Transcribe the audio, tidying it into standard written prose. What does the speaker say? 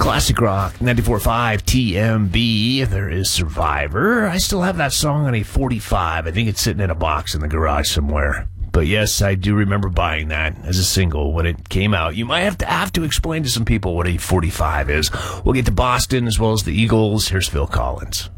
Classic Rock 94.5 TMB. There is Survivor. I still have that song on a 45. I think it's sitting in a box in the garage somewhere. But yes, I do remember buying that as a single when it came out. You might have to explain to some people what a 45 is. We'll get to Boston as well as the Eagles. Here's Phil Collins.